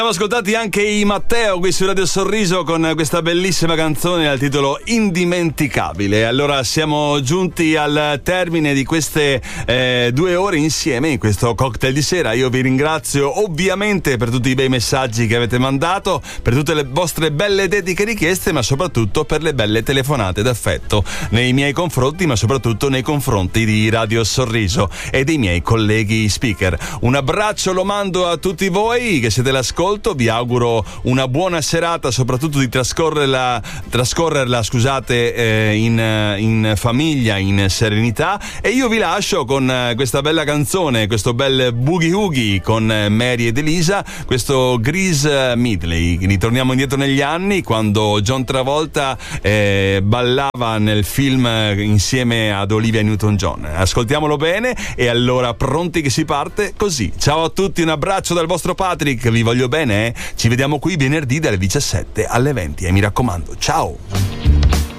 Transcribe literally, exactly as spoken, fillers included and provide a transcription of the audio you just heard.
Abbiamo ascoltati anche i Matteo qui su Radio Sorriso con questa bellissima canzone dal titolo Indimenticabile. Allora siamo giunti al termine di queste eh, due ore insieme in questo cocktail di sera. Io vi ringrazio ovviamente per tutti i bei messaggi che avete mandato, per tutte le vostre belle dediche richieste, ma soprattutto per le belle telefonate d'affetto nei miei confronti, ma soprattutto nei confronti di Radio Sorriso e dei miei colleghi speaker. Un abbraccio lo mando a tutti voi che siete l'ascolto. Vi auguro una buona serata, soprattutto di trascorrerla, trascorrerla scusate, eh, in, in famiglia, in serenità. E io vi lascio con questa bella canzone, questo bel Boogie Woogie con Mary ed Elisa, questo Grease Medley. Ritorniamo indietro negli anni, quando John Travolta eh, ballava nel film insieme ad Olivia Newton-John. Ascoltiamolo bene e allora pronti che si parte così. Ciao a tutti, un abbraccio dal vostro Patrick, vi voglio bene. Ci vediamo qui venerdì dalle diciassette alle venti e mi raccomando, ciao!